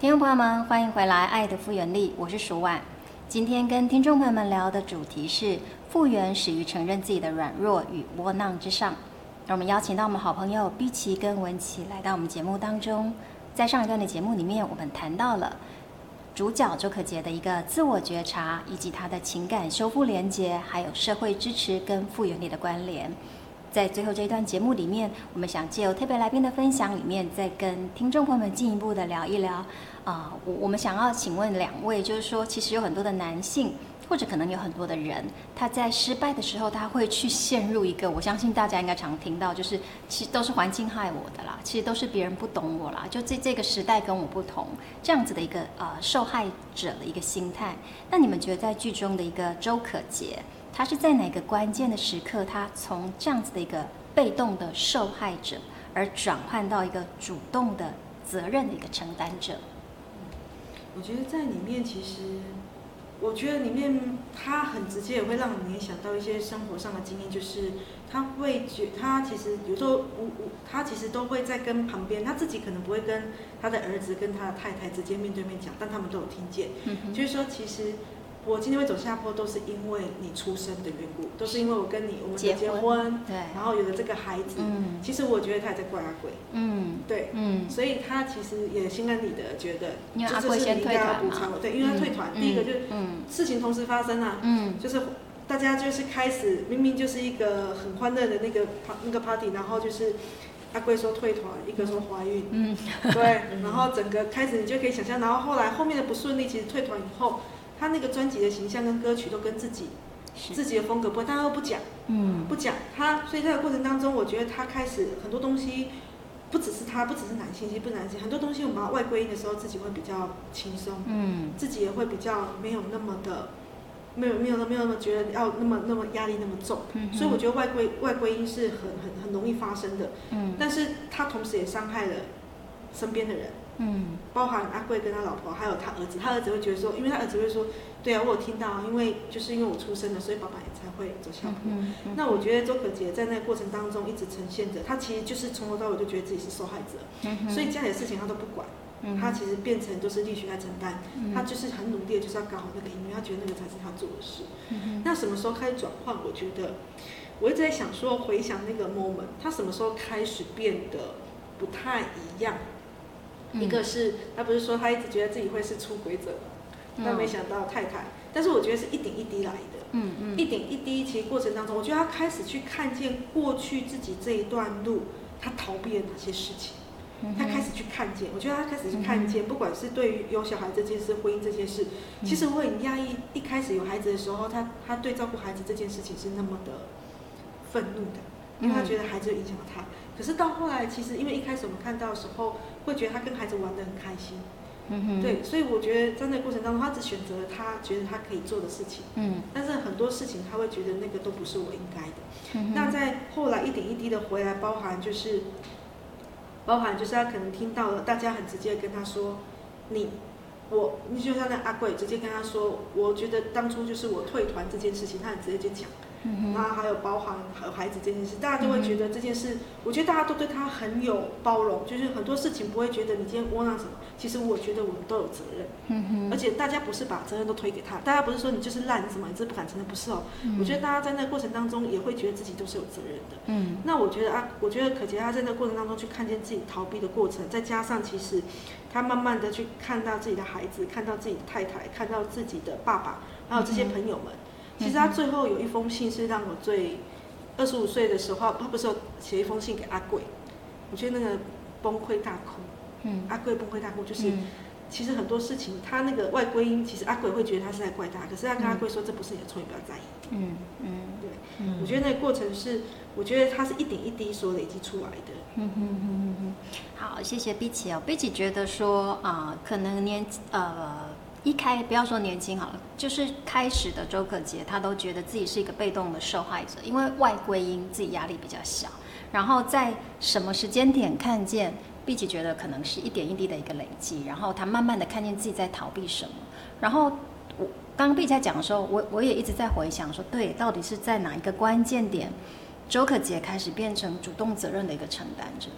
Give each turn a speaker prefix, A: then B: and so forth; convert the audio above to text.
A: 听众朋友们，欢迎回来《爱的复原力》，我是舒婉。今天跟听众朋友们聊的主题是复原始于承认自己的软弱与窝囊之上。那我们邀请到我们好朋友碧琪跟文琪来到我们节目当中。在上一段的节目里面，我们谈到了主角周可杰的一个自我觉察，以及他的情感修复连结，还有社会支持跟复原力的关联。在最后这一段节目里面，我们想借由特别来宾的分享里面，再跟听众朋友们进一步的聊一聊。我们想要请问两位，就是说，其实有很多的男性，或者可能有很多的人，他在失败的时候，他会去陷入一个，我相信大家应该常听到，就是其实都是环境害我的啦，其实都是别人不懂我啦，就这个时代跟我不同，这样子的一个受害者的一个心态。那你们觉得在剧中的一个周可杰，他是在哪个关键的时刻，他从这样子的一个被动的受害者，而转换到一个主动的责任的一个承担者？
B: 我觉得在里面，其实我觉得里面他很直接，也会让你联想到一些生活上的经验，就是他其实有时候他其实都会在跟旁边，他自己可能不会跟他的儿子跟他的太太直接面对面讲，但他们都有听见。就是说，其实我今天会走下坡，都是因为你出生的缘故，都是因为我们的结婚，
A: 对，
B: 然后有了这个孩子。其实我觉得他也在怪阿贵。对，所以他其实也心安理得，觉得
A: 因为阿贵先退团嘛，
B: 对，因为他退团，第一个就是事情同时发生啊，就是大家就是开始明明就是一个很欢乐的那个 party， 然后就是阿贵说退团，一个说怀孕，对，然后整个开始你就可以想象，然后后面的不顺利，其实退团以后。他那个专辑的形象跟歌曲都跟自己的风格不一样，但他都不讲，不讲他，所以在这个过程当中，我觉得他开始很多东西，不只是男性，其实不是男性，很多东西我们把它外归因的时候，自己会比较轻松，自己也会比较没有那么的，没有那么觉得要那么压力那么重，所以我觉得外归因是很容易发生的，但是他同时也伤害了身边的人。包含阿贵跟他老婆，还有他儿子。他儿子会觉得说，因为他儿子会说，对啊，我有听到，因为我出生了，所以爸爸也才会走下坡。那我觉得周可杰在那个过程当中一直呈现着，他其实就是从头到尾就觉得自己是受害者，所以家里的事情他都不管，他其实变成都是力学在承担，他就是很努力的就是要搞好那个音乐，他觉得那个才是他做的事。那什么时候开始转换？我觉得我一直在想说，回想那个 moment， 他什么时候开始变得不太一样？一个是他不是说他一直觉得自己会是出轨者嘛，但没想到太太，但是我觉得是一点一滴来的，一点一滴，其实过程当中，我觉得他开始去看见过去自己这一段路，他逃避了哪些事情，他开始去看见，我觉得他开始去看见，不管是对于有小孩这件事、婚姻这件事，其实我很讶异，一开始有孩子的时候，他对照顾孩子这件事情是那么的愤怒的，因为他觉得孩子影响了他。可是到后来，其实因为一开始我们看到的时候，会觉得他跟孩子玩得很开心，对，所以我觉得在那个过程当中，他只选择了他觉得他可以做的事情，但是很多事情他会觉得那个都不是我应该的。那在后来一点一滴的回来，包含就是他可能听到了大家很直接的跟他说，你就像那阿贵直接跟他说，我觉得当初就是我退团这件事情，他很直接就讲。然后还有包含和孩子这件事，大家都会觉得这件事，我觉得大家都对他很有包容，就是很多事情不会觉得你今天窝囊什么，其实我觉得我们都有责任，而且大家不是把责任都推给他，大家不是说你就是烂什么，你这不敢承认，不是哦，我觉得大家在那个过程当中也会觉得自己都是有责任的，那我觉得可杰他在那个过程当中去看见自己逃避的过程，再加上其实他慢慢的去看到自己的孩子，看到自己的太太，看到自己的爸爸，还有这些朋友们。其实他最后有一封信是让我最25岁的时候，他不是有写一封信给阿贵，我觉得那个崩溃大哭，阿贵崩溃大哭，就是其实很多事情他那个外归因，其实阿贵会觉得他是在怪他，可是他跟阿贵说这不是你的错，你不要在意。对，我觉得那个过程是，我觉得他是一点一滴所累积出来的。
A: 好，谢谢碧琪哦。碧琪觉得说可能不要说年轻好了，就是开始的周可杰，他都觉得自己是一个被动的受害者，因为外归因自己压力比较小，然后在什么时间点看见，碧琪觉得可能是一点一滴的一个累积，然后他慢慢的看见自己在逃避什么，然后我刚刚碧琪在讲的时候，我也一直在回想说，对，到底是在哪一个关键点，周可杰开始变成主动责任的一个承担者？